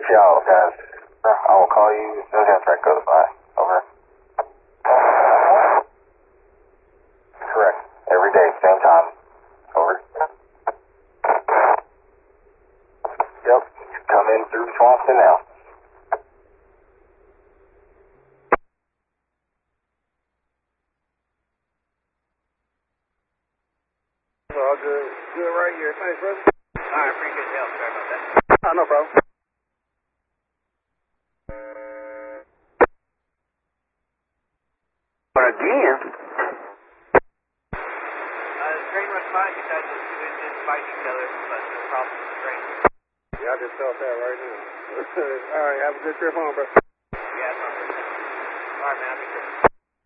y'all, guys. I will call you as soon as that goes by. Over. Correct. Every day, same time. Over. Yep. Come in through Swanson now. All good. Good right here. Thanks, brother. Alright, appreciate the help. Sorry about that. Oh, no problem. But again. The train was fine because the two engines fight each other, but no problem with the train. Yeah, I just felt that right now. All right, have a good trip home, bro. Yeah, it's all good. Alright, man, I'll be sure.